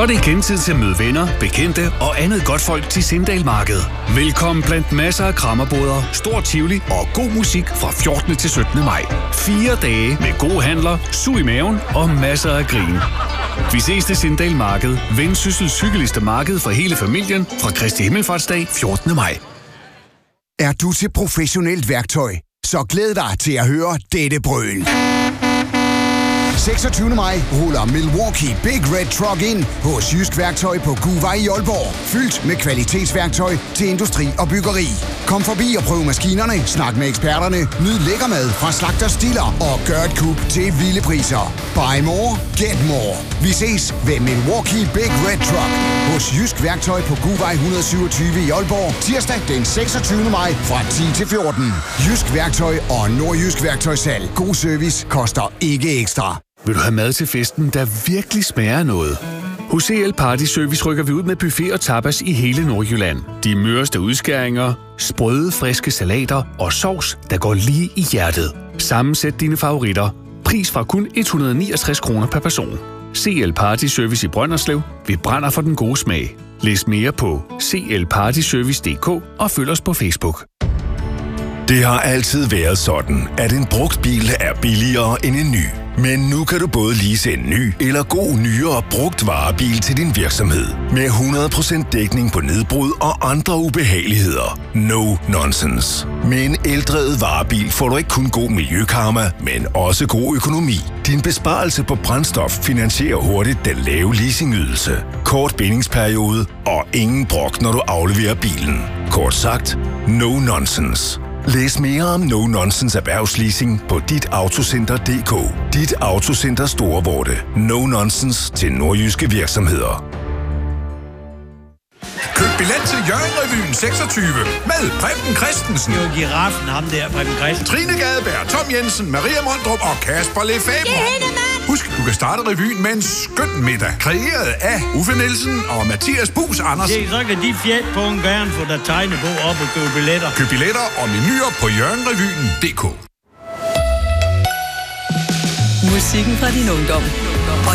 Så er det igen tid til at møde venner, bekendte og andet godt folk til Sindal Marked. Velkommen blandt masser af krammerboder, stor tivoli og god musik fra 14. til 17. maj. 4 dage med gode handler, sug i maven og masser af grin. Vi ses til Sindal Marked, Vendsyssels hyggeligste marked for hele familien fra Kristi Himmelfartsdag 14. maj. Er du til professionelt værktøj? Så glæd dig til at høre dette brøl. 26. maj ruller Milwaukee Big Red Truck ind hos Jysk Værktøj på Guvej i Aalborg. Fyldt med kvalitetsværktøj til industri og byggeri. Kom forbi og prøv maskinerne, snak med eksperterne, nyd lækker mad fra Slagter Stiller og gør et kub til vilde priser. Buy more, get more. Vi ses ved Milwaukee Big Red Truck hos Jysk Værktøj på Guvej 127 i Aalborg. Tirsdag den 26. maj fra 10 til 14. Jysk Værktøj og Nordjysk Værktøjssalg. God service koster ikke ekstra. Vil du have mad til festen, der virkelig smager af noget? Hos CL Party Service rykker vi ud med buffet og tapas i hele Nordjylland. De møreste udskæringer, sprøde, friske salater og sovs, der går lige i hjertet. Sammensæt dine favoritter. Pris fra kun 169 kroner per person. CL Party Service i Brønderslev. Vi brænder for den gode smag. Læs mere på clpartyservice.dk og følg os på Facebook. Det har altid været sådan, at en brugt bil er billigere end en ny. Men nu kan du både lease en ny eller god nyere brugt varebil til din virksomhed. Med 100% dækning på nedbrud og andre ubehageligheder. No nonsense. Med en eldrevet varebil får du ikke kun god miljøkarma, men også god økonomi. Din besparelse på brændstof finansierer hurtigt den lave leasingydelse. Kort bindingsperiode og ingen brok, når du afleverer bilen. Kort sagt, no nonsense. Læs mere om No Nonsense erhvervsleasing på ditAutocenter.dk. Dit Autocenter Storvorde. No Nonsense til nordjyske virksomheder. Køb billet til Hjørring-revyen 26 med Preben Christensen. Det er jo giraffen, ham der, Preben Christensen. Trine Gadeberg, Tom Jensen, Maria Mondrup og Kasper Lefebvre. Husk, du kan starte revyen med en skøn middag, kreeret af Uffe Nielsen og Mathias Buus Andersen. Se, så kan de fjæt på en gerne få der tegnebog op og købe billetter. Køb billetter og menuer på hjørringrevyen.dk. Musikken fra din ungdom